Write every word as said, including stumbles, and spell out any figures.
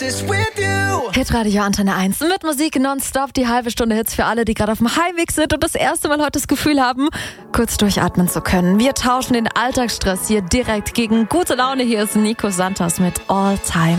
Hitradio Antenne eins mit Musik nonstop, die halbe Stunde Hits für alle, die gerade auf dem Heimweg sind und das erste Mal heute das Gefühl haben, kurz durchatmen zu können. Wir tauschen den Alltagsstress hier direkt gegen gute Laune. Hier ist Nico Santos mit All Time.